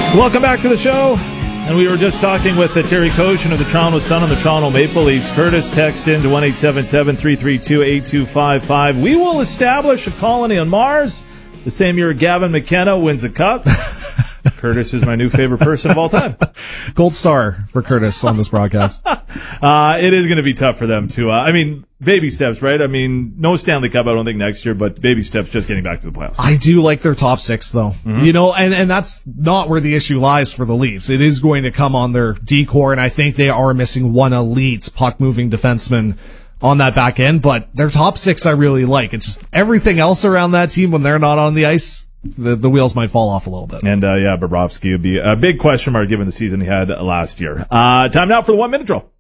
Welcome back to the show. And we were just talking with Terry Koshin of the Toronto Sun and the Toronto Maple Leafs. Curtis texts in to 1-877-332-8255. We will establish a colony on Mars the same year Gavin McKenna wins a cup. Curtis is my new favorite person of all time. Gold star for Curtis on this broadcast. It is going to be tough for them to, baby steps, right? No Stanley Cup, I don't think, next year, but baby steps just getting back to the playoffs. I do like their top six, though. Mm-hmm. And that's not where the issue lies for the Leafs. It is going to come on their D-core, and I think they are missing one elite puck-moving defenseman on that back end, but their top six I really like. It's just everything else around that team when they're not on the ice, the wheels might fall off a little bit. And, Bobrovsky would be a big question mark given the season he had last year. Time now for the 1 minute drill.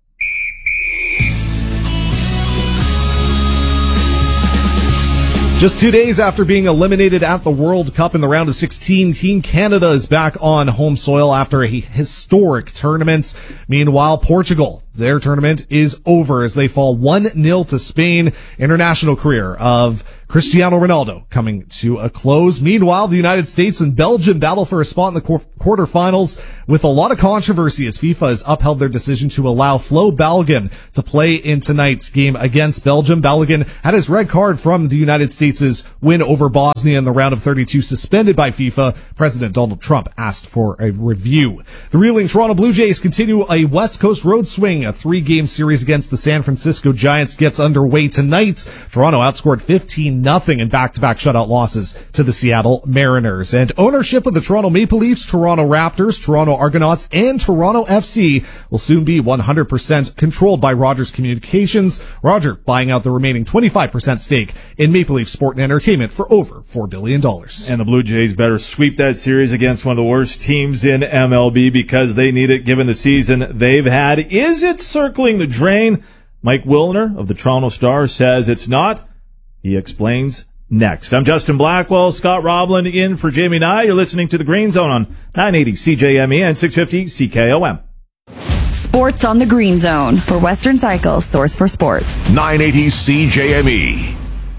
Just 2 days after being eliminated at the World Cup in the round of 16, Team Canada is back on home soil after a historic tournament. Meanwhile, Portugal, their tournament is over as they fall 1-0 to Spain. International career of Cristiano Ronaldo coming to a close. Meanwhile, the United States and Belgium battle for a spot in the quarterfinals with a lot of controversy as FIFA has upheld their decision to allow Flo Balogun to play in tonight's game against Belgium. Balogun had his red card from the United States' win over Bosnia in the round of 32 suspended by FIFA. President Donald Trump asked for a review. The reeling Toronto Blue Jays continue a West Coast road swing. A 3-game series against the San Francisco Giants gets underway tonight. Toronto outscored 15-0 in back-to-back shutout losses to the Seattle Mariners. And ownership of the Toronto Maple Leafs, Toronto Raptors, Toronto Argonauts, and Toronto FC will soon be 100% controlled by Rogers Communications. Roger buying out the remaining 25% stake in Maple Leaf Sport and Entertainment for over $4 billion. And the Blue Jays better sweep that series against one of the worst teams in MLB because they need it given the season they've had. Is it circling the drain? Mike Wilner of the Toronto Star says it's not. He explains next. I'm Justin Blackwell, Scott Roblin in for Jamie Nye. You're listening to The Green Zone on 980 CJME and 650 CKOM. Sports on The Green Zone for Western Cycle's source for sports. 980 CJME.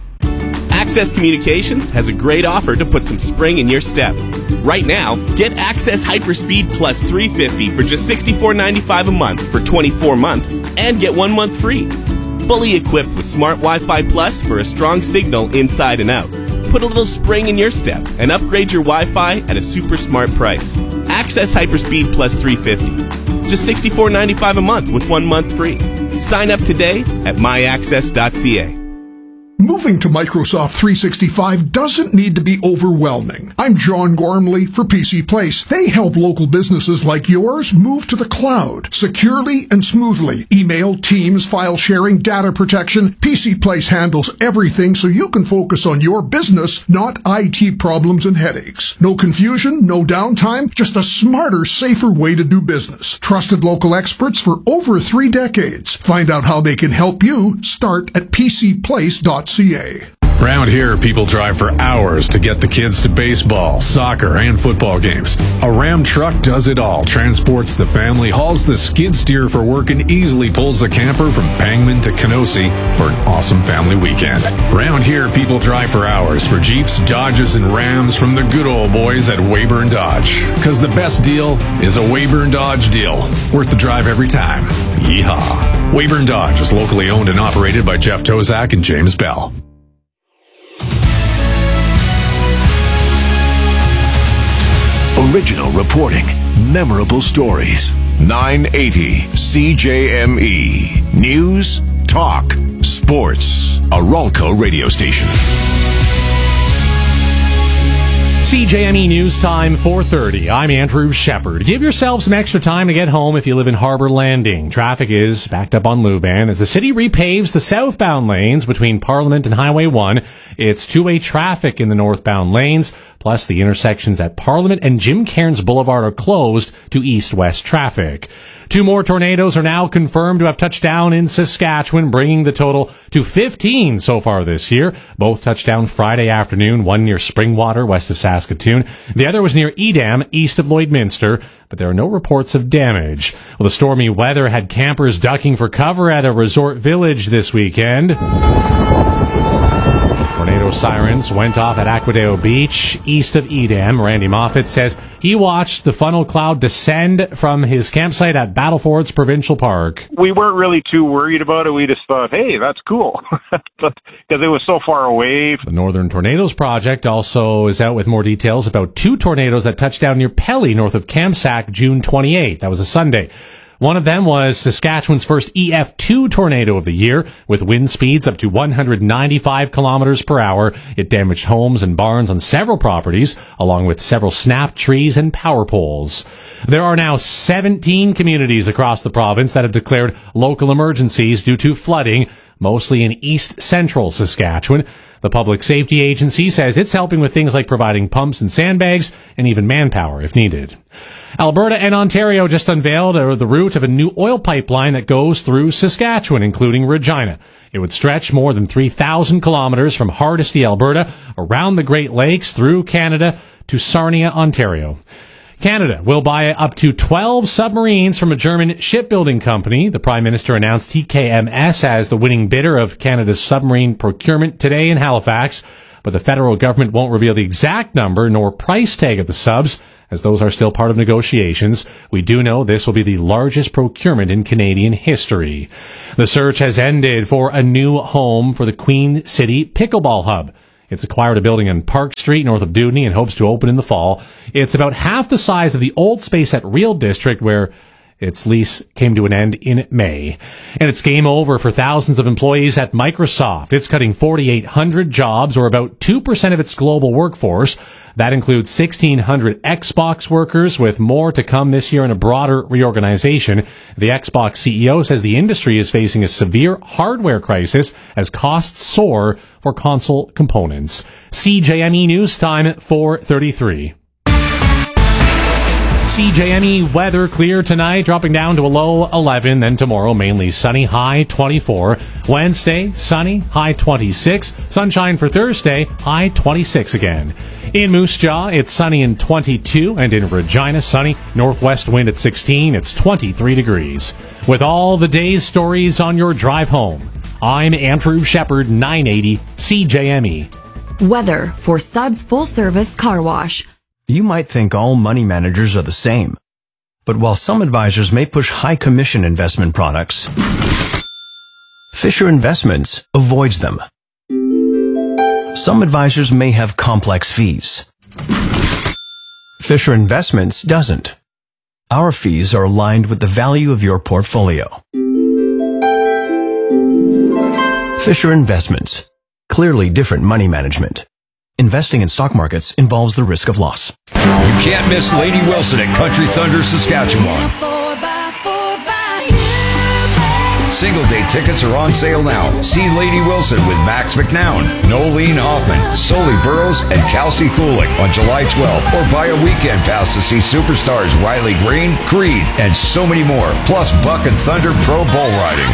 Access Communications has a great offer to put some spring in your step. Right now, get Access Hyperspeed Plus 350 for just $64.95 a month for 24 months and get 1 month free. Fully equipped with Smart Wi-Fi Plus for a strong signal inside and out. Put a little spring in your step and upgrade your Wi-Fi at a super smart price. Access Hyperspeed Plus 350. Just $64.95 a month with 1 month free. Sign up today at myaccess.ca. Moving to Microsoft 365 doesn't need to be overwhelming. I'm John Gormley for PC Place. They help local businesses like yours move to the cloud securely and smoothly. Email, Teams, file sharing, data protection. PC Place handles everything so you can focus on your business, not IT problems and headaches. No confusion, no downtime, just a smarter, safer way to do business. Trusted local experts for over 3 decades. Find out how they can help you. Start at pcplace.ca. Around here, people drive for hours to get the kids to baseball, soccer, and football games. A Ram truck does it all, transports the family, hauls the skid steer for work, and easily pulls the camper from Pangman to Kenosee for an awesome family weekend. Around here, people drive for hours for Jeeps, Dodges, and Rams from the good old boys at Weyburn Dodge. Because the best deal is a Weyburn Dodge deal. Worth the drive every time. Yeehaw. Weyburn Dodge is locally owned and operated by Jeff Tozak and James Bell. Original reporting, memorable stories. 980 CJME. News, talk, sports. A Ralco radio station. CJME News Time, 4:30. I'm Andrew Shepard. Give yourself some extra time to get home if you live in Harbor Landing. Traffic is backed up on Luban as the city repaves the southbound lanes between Parliament and Highway 1. It's two-way traffic in the northbound lanes, plus the intersections at Parliament and Jim Cairns Boulevard are closed to east-west traffic. 2 more tornadoes are now confirmed to have touched down in Saskatchewan, bringing the total to 15 so far this year. Both touched down Friday afternoon, one near Springwater, west of Saskatoon. The other was near Edam, east of Lloydminster, but there are no reports of damage. Well, the stormy weather had campers ducking for cover at a resort village this weekend. Tornado tornado sirens went off at Aquadeo Beach, east of Edam. Randy Moffat says he watched the funnel cloud descend from his campsite at Battlefords Provincial Park. We weren't really too worried about it. We just thought, hey, that's cool, because it was so far away. The Northern Tornadoes Project also is out with more details about 2 tornadoes that touched down near Pelly, north of Kamsack, June 28th. That was a Sunday. One of them was Saskatchewan's first EF2 tornado of the year, with wind speeds up to 195 kilometers per hour. It damaged homes and barns on several properties, along with several snapped trees and power poles. There are now 17 communities across the province that have declared local emergencies due to flooding, mostly in east central Saskatchewan. The Public Safety Agency says it's helping with things like providing pumps and sandbags and even manpower if needed. Alberta and Ontario just unveiled the route of a new oil pipeline that goes through Saskatchewan, including Regina. It would stretch more than 3,000 kilometers from Hardisty, Alberta, around the Great Lakes, through Canada to Sarnia, Ontario. Canada will buy up to 12 submarines from a German shipbuilding company. The Prime Minister announced TKMS as the winning bidder of Canada's submarine procurement today in Halifax, but the federal government won't reveal the exact number nor price tag of the subs, as those are still part of negotiations. We do know this will be the largest procurement in Canadian history. The search has ended for a new home for the Queen City Pickleball Hub. It's acquired a building on Park Street north of Dewdney and hopes to open in the fall. It's about half the size of the old space at Real District, where its lease came to an end in May. And it's game over for thousands of employees at Microsoft. It's cutting 4,800 jobs, or about 2% of its global workforce. That includes 1,600 Xbox workers, with more to come this year in a broader reorganization. The Xbox CEO says the industry is facing a severe hardware crisis as costs soar for console components. CJME News Time, 4:33. CJME weather clear tonight, dropping down to a low 11. Then tomorrow, mainly sunny, high 24. Wednesday, sunny, high 26. Sunshine for Thursday, high 26 again. In Moose Jaw, it's sunny and 22. And in Regina, sunny, northwest wind at 16. It's 23 degrees. With all the day's stories on your drive home, I'm Andrew Shepard, 980 CJME. Weather for Suds Full Service Car Wash. You might think all money managers are the same. But while some advisors may push high commission investment products, Fisher Investments avoids them. Some advisors may have complex fees. Fisher Investments doesn't. Our fees are aligned with the value of your portfolio. Fisher Investments. Clearly different money management. Investing in stock markets involves the risk of loss. You can't miss Lady Wilson at Country Thunder, Saskatchewan. Single day tickets are on sale now. See Lady Wilson with Max McNown, Nolene Hoffman, Sully Burrows, and Kelsey Kulik on July 12th. Or buy a weekend pass to see superstars Riley Green, Creed, and so many more. Plus Buck and Thunder Pro Bull Riding.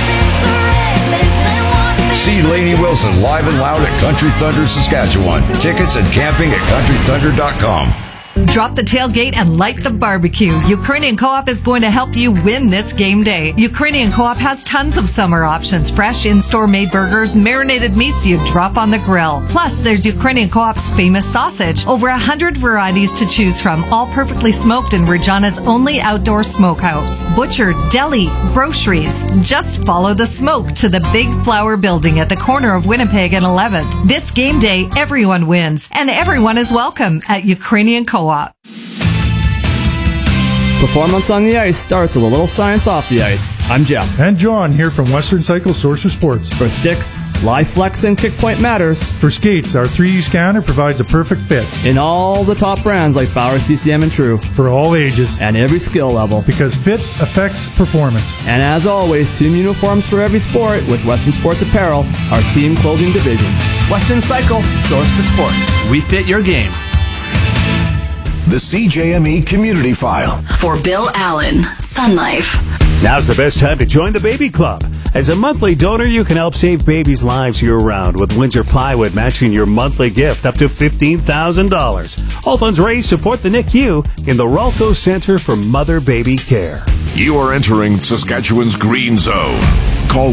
See Lady Wilson live and loud at Country Thunder, Saskatchewan. Tickets and camping at countrythunder.com. Drop the tailgate and light the barbecue. Ukrainian Co-op is going to help you win this game day. Ukrainian Co-op has tons of summer options. Fresh in-store made burgers, marinated meats you drop on the grill. Plus, there's Ukrainian Co-op's famous sausage. Over 100 varieties to choose from, all perfectly smoked in Regina's only outdoor smokehouse. Butcher, deli, groceries. Just follow the smoke to the Big Flower Building at the corner of Winnipeg and 11th. This game day, everyone wins, and everyone is welcome at Ukrainian Co-op. Performance on the ice starts with a little science off the ice. I'm Jeff. And John here from Western Cycle Source for Sports. For sticks, live flex and kick point matters. For skates, our 3D scanner provides a perfect fit. In all the top brands like Bauer, CCM, and True. For all ages. And every skill level. Because fit affects performance. And as always, team uniforms for every sport with Western Sports Apparel, our team clothing division. Western Cycle Source for Sports. We fit your game. The CJME Community File. For Bill Allen, Sun Life. Now's the best time to join the Baby Club. As a monthly donor, you can help save babies' lives year-round with Windsor Plywood matching your monthly gift up to $15,000. All funds raised support the NICU in the Ralco Center for Mother-Baby Care. You are entering Saskatchewan's Green Zone. Call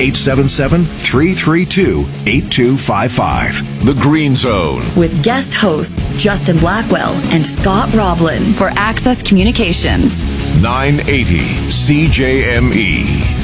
1-877-332-8255. The Green Zone. With guest hosts Justin Blackwell and Scott Roblin for Access Communications. 980 CJME.